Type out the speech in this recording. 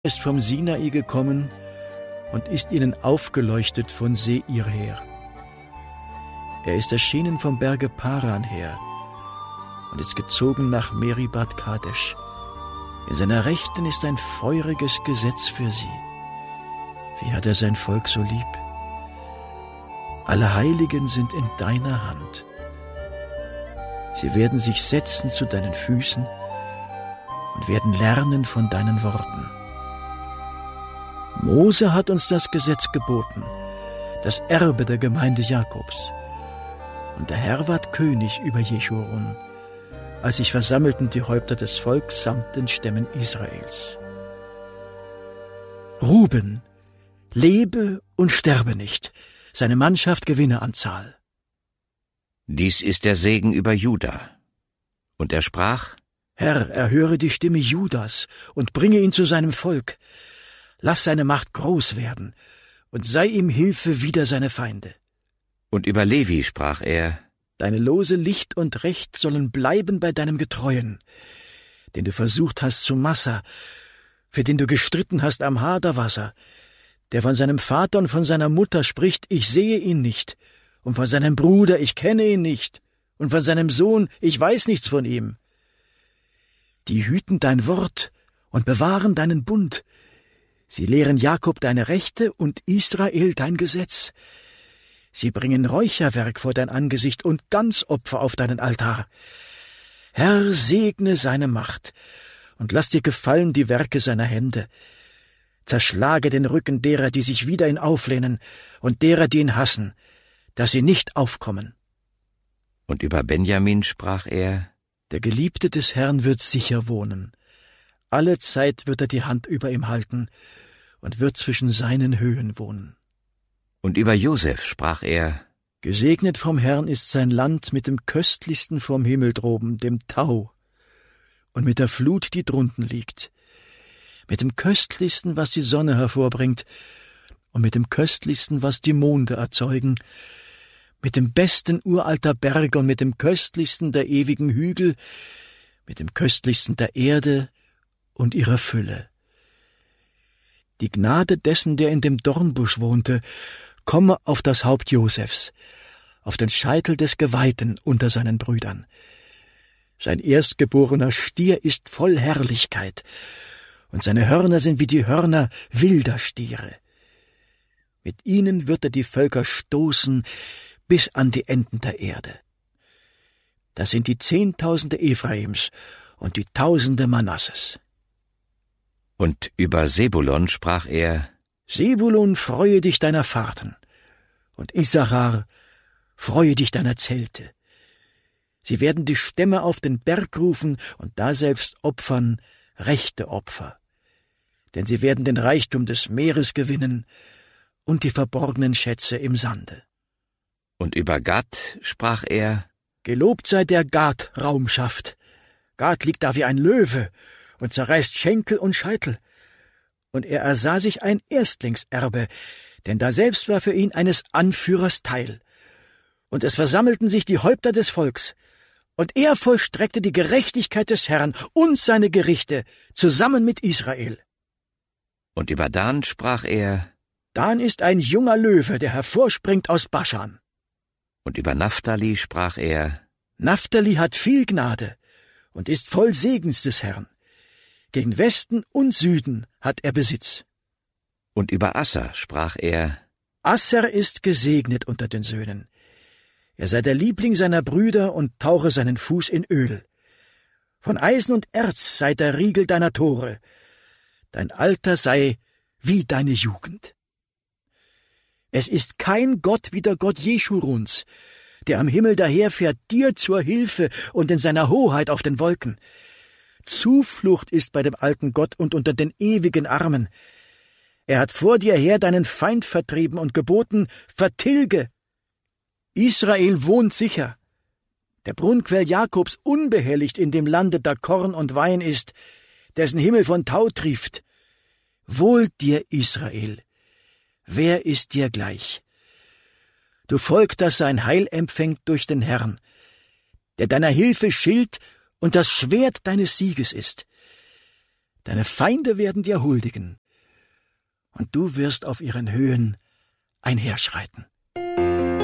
ist vom Sinai gekommen und ist ihnen aufgeleuchtet von Seir her. Er ist erschienen vom Berge Paran her und ist gezogen nach Meribat Kadesh. In seiner Rechten ist ein feuriges Gesetz für sie. Wie hat er sein Volk so lieb? Alle Heiligen sind in deiner Hand. Sie werden sich setzen zu deinen Füßen und werden lernen von deinen Worten. Mose hat uns das Gesetz geboten, das Erbe der Gemeinde Jakobs. Und der Herr ward König über Jeschurun, als sich versammelten die Häupter des Volks samt den Stämmen Israels. Ruben, lebe und sterbe nicht, seine Mannschaft gewinne an Zahl. Dies ist der Segen über Juda. Und er sprach: Herr, erhöre die Stimme Judas und bringe ihn zu seinem Volk. Lass seine Macht groß werden und sei ihm Hilfe wider seine Feinde. Und über Levi sprach er: Deine Lose Licht und Recht sollen bleiben bei deinem Getreuen, den du versucht hast zu Massa, für den du gestritten hast am Haderwasser, der von seinem Vater und von seiner Mutter spricht, ich sehe ihn nicht, und von seinem Bruder, ich kenne ihn nicht, und von seinem Sohn, ich weiß nichts von ihm. Die hüten dein Wort und bewahren deinen Bund. Sie lehren Jakob deine Rechte und Israel dein Gesetz. Sie bringen Räucherwerk vor dein Angesicht und Ganzopfer auf deinen Altar. Herr, segne seine Macht und lass dir gefallen die Werke seiner Hände. Zerschlage den Rücken derer, die sich wider ihn auflehnen, und derer, die ihn hassen, dass sie nicht aufkommen. Und über Benjamin sprach er: Der Geliebte des Herrn wird sicher wohnen. Alle Zeit wird er die Hand über ihm halten und wird zwischen seinen Höhen wohnen. Und über Josef sprach er: Gesegnet vom Herrn ist sein Land mit dem Köstlichsten vom Himmel droben, dem Tau, und mit der Flut, die drunten liegt, mit dem Köstlichsten, was die Sonne hervorbringt, und mit dem Köstlichsten, was die Monde erzeugen, mit dem besten uralter Berge und mit dem Köstlichsten der ewigen Hügel, mit dem Köstlichsten der Erde und ihrer Fülle. Die Gnade dessen, der in dem Dornbusch wohnte, komme auf das Haupt Josefs, auf den Scheitel des Geweihten unter seinen Brüdern. Sein erstgeborener Stier ist voll Herrlichkeit, und seine Hörner sind wie die Hörner wilder Stiere. Mit ihnen wird er die Völker stoßen bis an die Enden der Erde. Das sind die 10.000 Ephraims und die Tausende Manasses. Und über Sebulon sprach er: Sebulon, freue dich deiner Fahrten, und Issachar, freue dich deiner Zelte. Sie werden die Stämme auf den Berg rufen und daselbst opfern rechte Opfer. Denn sie werden den Reichtum des Meeres gewinnen und die verborgenen Schätze im Sande. Und über Gad sprach er: Gelobt sei der Gad Raum schafft. Gad liegt da wie ein Löwe und zerreißt Schenkel und Scheitel. Und er ersah sich ein Erstlingserbe, denn daselbst war für ihn eines Anführers Teil. Und es versammelten sich die Häupter des Volks, und er vollstreckte die Gerechtigkeit des Herrn und seine Gerichte zusammen mit Israel. Und über Dan sprach er: Dan ist ein junger Löwe, der hervorspringt aus Baschan. Und über Naphtali sprach er: Naphtali hat viel Gnade und ist voll Segens des Herrn. Gegen Westen und Süden hat er Besitz. Und über Asser sprach er: Asser ist gesegnet unter den Söhnen. Er sei der Liebling seiner Brüder und tauche seinen Fuß in Öl. Von Eisen und Erz sei der Riegel deiner Tore. Dein Alter sei wie deine Jugend. Es ist kein Gott wie der Gott Jeschuruns, der am Himmel daherfährt, dir zur Hilfe und in seiner Hoheit auf den Wolken. Zuflucht ist bei dem alten Gott und unter den ewigen Armen. Er hat vor dir her deinen Feind vertrieben und geboten, vertilge. Israel wohnt sicher. Der Brunnquell Jakobs unbehelligt in dem Lande, da Korn und Wein ist, dessen Himmel von Tau trieft. Wohl dir, Israel! Wer ist dir gleich? Du Volk, das sein Heil empfängt durch den Herrn, der deiner Hilfe Schild und das Schwert deines Sieges ist. Deine Feinde werden dir huldigen, und du wirst auf ihren Höhen einherschreiten.